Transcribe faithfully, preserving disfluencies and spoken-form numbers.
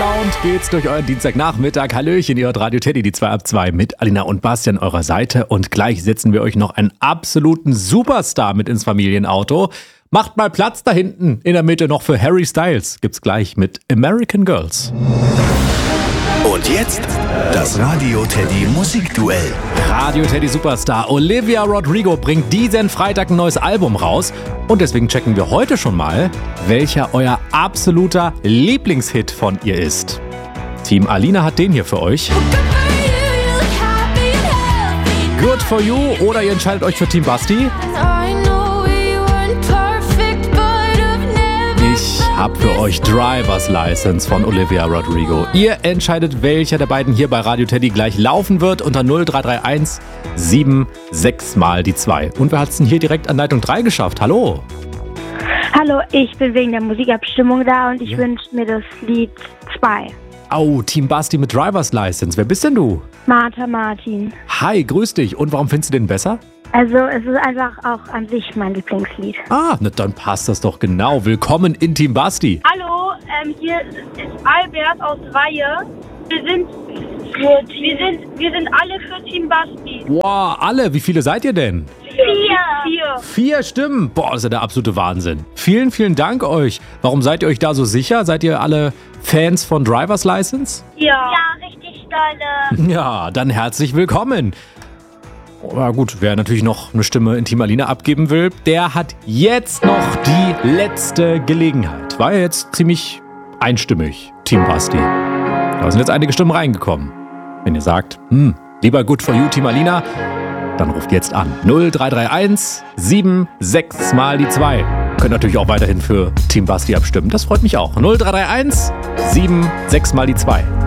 gelaunt geht's durch euren Dienstagnachmittag. Hallöchen, ihr hört Radio Teddy, die zwei ab zwei mit Alina und Basti an eurer Seite. Und gleich setzen wir euch noch einen absoluten Superstar mit ins Familienauto. Macht mal Platz da hinten in der Mitte noch für Harry Styles. Gibt's gleich mit American Girls. Und jetzt das Radio Teddy Musikduell. Radio Teddy Superstar Olivia Rodrigo bringt diesen Freitag ein neues Album raus. Und deswegen checken wir heute schon mal, welcher euer absoluter Lieblingshit von ihr ist. Team Alina hat den hier für euch. Good for you, oder ihr entscheidet euch für Team Basti. Ich hab für euch Driver's License von Olivia Rodrigo. Ihr entscheidet, welcher der beiden hier bei Radio Teddy gleich laufen wird unter null drei drei eins sieben sechs mal die zwei. Und wer hat's denn hier direkt an Leitung drei geschafft? Hallo. Hallo, ich bin wegen der Musikabstimmung da und ich Ja. wünsche mir das Lied zwei. Au, Team Basti mit Driver's License. Wer bist denn du? Martha Martin. Hi, grüß dich. Und warum findest du den besser? Also es ist einfach auch an sich mein Lieblingslied. Ah, na dann passt das doch genau. Willkommen in Team Basti. Hallo, ähm, hier ist Albert aus Reihe. Wir sind, für wir sind, wir sind alle für Team Basti. Wow, alle. Wie viele seid ihr denn? Vier. Vier. Vier Stimmen. Boah, das ist ja der absolute Wahnsinn. Vielen, vielen Dank euch. Warum seid ihr euch da so sicher? Seid ihr alle Fans von Driver's License? Ja. Ja, richtig dolle. Ja, dann herzlich willkommen. Na gut, wer natürlich noch eine Stimme in Team Alina abgeben will, der hat jetzt noch die letzte Gelegenheit. War ja jetzt ziemlich einstimmig, Team Basti. Da sind jetzt einige Stimmen reingekommen. Wenn ihr sagt, hm, lieber Good for You, Team Alina, dann ruft jetzt an. null drei drei eins sieben sechs mal die zwei. Könnt natürlich auch weiterhin für Team Basti abstimmen. Das freut mich auch. null drei drei eins sieben sechs mal die zwei.